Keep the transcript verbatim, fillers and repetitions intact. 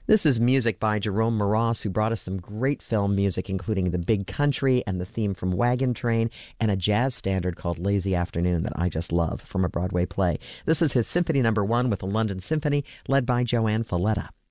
This is music by Jerome Moross, who brought us some great film music, including The Big Country and the theme from Wagon Train, and a jazz standard called Lazy Afternoon that I just love from a Broadway play. This is his Symphony Number One with the London Symphony, led by Joanne Falletta.